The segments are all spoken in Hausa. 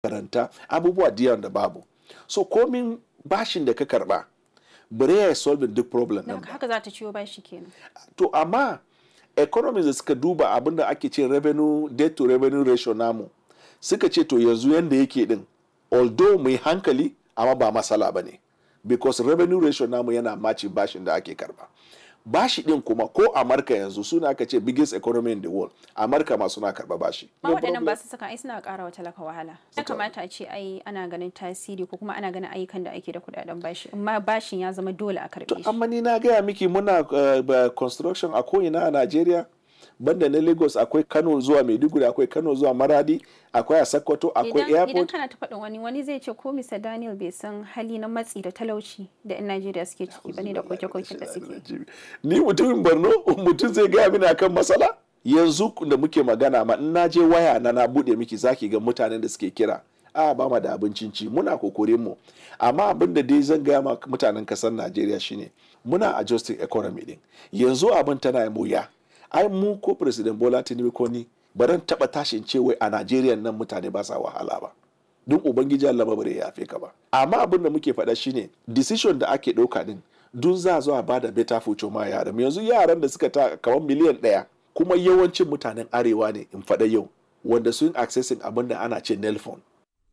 karanta abubuwa diyan da babu. So komin bashin da ka karba bare ya solve duk problem din ba. haka za ta ciwo bashi kenan. To amma economies da suka duba abin da ake ce revenue debt to revenue ratio namu suka ce to yanzu yanda yake din although mai hankali amma ba masala ba ne because revenue ratio namu yana maci bashin da ake karba. Bashi din kuma ko Amurka yanzu suna aka ce biggest economy in the world, Amurka ma suna karba bashi. Ma waɗannan ba su saka ai suna ƙara wa talaka wahala. Ya kamata a ce ai ana ganin tasiri ko kuma ana ganin ayyukan da ake da kuɗaɗen bashi amma bashin ya zama dole a karɓe shi. Amma ni na gaya miki muna construction a ko'ina a Najeriya banda na Lagos akwai Kano zuwa Maiduguri, akwai Kano zuwa Maradi, akwai a Sokoto, akwai airport. Idan kana ta faɗin wani zai ce ko Mr. Daniel bai san hali na matsi da talauci da 'yan Najeriya suke ciki bane da koke-koken da suke. Ni mutumin Borno mutum zai gaya mini akan matsala? Yanzu da muke magana ma in na je waya na bude miki zaki ga mutanen da suke kira. Ba ma da abincin ci muna kokorin mu amma abin da dai zan gaya ma mutanen kasar Najeriya shine muna adjusting economy din. Yanzu abin tana wuya. Ai mu ko President Bola Tinubu ko ni baran taba tashin ce wai a Najeriya nan mutane ba sa wahala ba. Don ubangiji Allah ba bare yafe ka ba. Amma abin da muke faɗa shine decision da ake ɗauka din dun za zo a bada better future ma yaran. Yanzu yaran da suka ta kamar miliyan 1 kuma yawancin mutanen arewa ne in faɗa yau wanda sun accessing abin da ana ce Nelfon.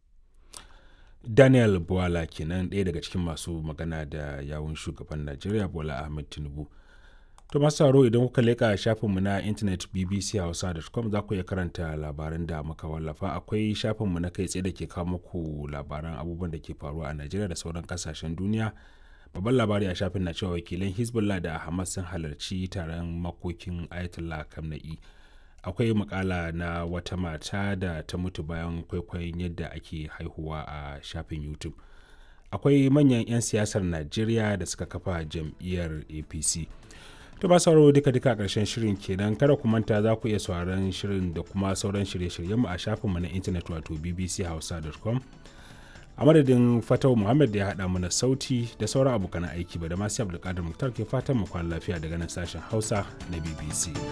Daniel Bwala kenan ɗaya daga cikin masu magana da yawun shugaban Najeriya Bola Ahmed Tinubu. To masu sauraro idan kuka leƙa shafinmu na intanet bbchausa.com za ku iya karanta labaran da muka wallafa. Akwai shafinmu na kai tsaye da ke kawo muku labaran abubuwan da ke faruwa a Najeriya da sauran kasashen duniya. Babban labari a shafin na cewa wakilan Hezbollah da Hamas sun halarci taron makokin Ayatollah Khamenei. Akwai makala na wata mata da ta mutu bayan kwaikwayon yadda ake haihuwa a shafin YouTube. Akwai manyan 'yan siyasar Najeriya da suka kafa jam'iyyar APC. To ba sauraro duka a ƙarshen shirin kenan kada ku manta za ku iya sauraron shirin da kuma sauran shirye-shiryenmu a shafinmu na intanet wato bbchausa.com. A madadin Fatau Muhammad da ya haɗa mana sauti da sauran abokan aiki ba da masu Abdulkadir Muktar ke fatan mu kwana lafiya daga nan sashen Hausa na BBC.